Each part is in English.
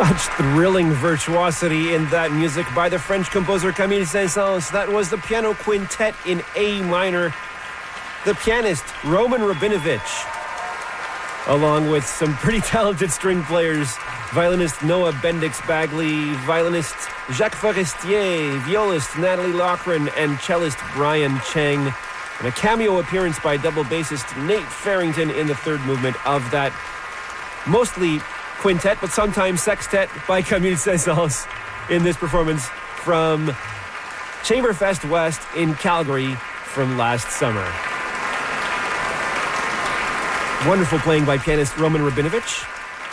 Such thrilling virtuosity in that music by the French composer Camille Saint-Saëns. That was the piano quintet in A minor. The pianist Roman Rabinovich, along with some pretty talented string players, violinist Noah Bendix-Bagley, violinist Jacques Forestier, violist Natalie Loughran, and cellist Brian Cheng. And a cameo appearance by double bassist Nate Farrington in the third movement of that mostly quintet, but sometimes sextet by Camille Saint-Saëns in this performance from Chamberfest West in Calgary from last summer. Wonderful playing by pianist Roman Rabinovich.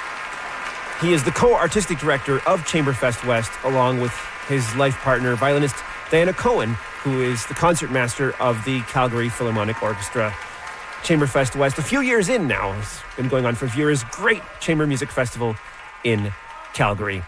He is the co-artistic director of Chamberfest West, along with his life partner, violinist Diana Cohen, who is the concertmaster of the Calgary Philharmonic Orchestra. Chamberfest West, a few years in now, has been going on for a few years. Great chamber music festival in Calgary.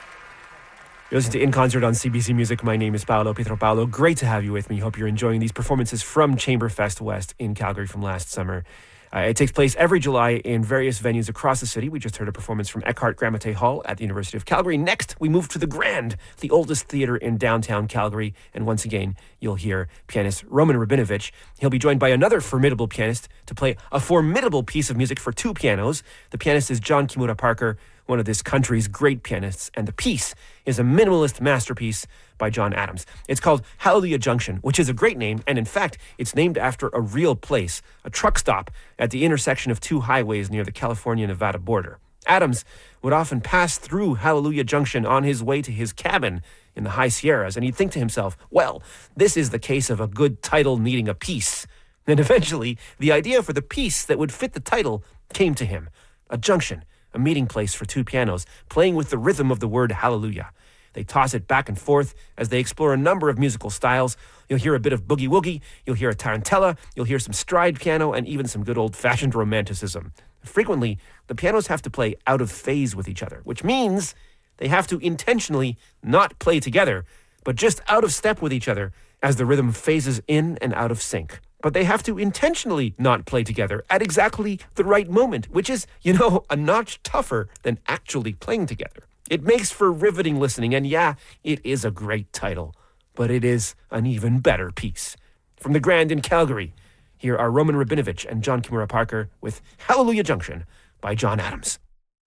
You're listening to In Concert on CBC Music. My name is Paolo Pietropalo. Great to have you with me. Hope you're enjoying these performances from Chamberfest West in Calgary from last summer. It takes place every July in various venues across the city. We just heard a performance from Eckhart Grammaté Hall at the University of Calgary. Next, we move to the Grand, the oldest theatre in downtown Calgary. And once again, you'll hear pianist Roman Rabinovich. He'll be joined by another formidable pianist to play a formidable piece of music for two pianos. The pianist is John Kimura Parker, one of this country's great pianists. And the piece is a minimalist masterpiece by John Adams. It's called Hallelujah Junction, which is a great name, and in fact, it's named after a real place, a truck stop at the intersection of two highways near the California-Nevada border. Adams would often pass through Hallelujah Junction on his way to his cabin in the High Sierras, and he'd think to himself, well, this is the case of a good title needing a piece. And eventually, the idea for the piece that would fit the title came to him. A junction, a meeting place for two pianos, playing with the rhythm of the word hallelujah. They toss it back and forth as they explore a number of musical styles. You'll hear a bit of boogie-woogie, you'll hear a tarantella, you'll hear some stride piano, and even some good old-fashioned romanticism. Frequently, the pianos have to play out of phase with each other, which means they have to intentionally not play together, but just out of step with each other as the rhythm phases in and out of sync. But they have to intentionally not play together at exactly the right moment, which is, a notch tougher than actually playing together. It makes for riveting listening, and yeah, it is a great title, but it is an even better piece. From the Grand in Calgary, here are Roman Rabinovich and John Kimura Parker with Hallelujah Junction by John Adams.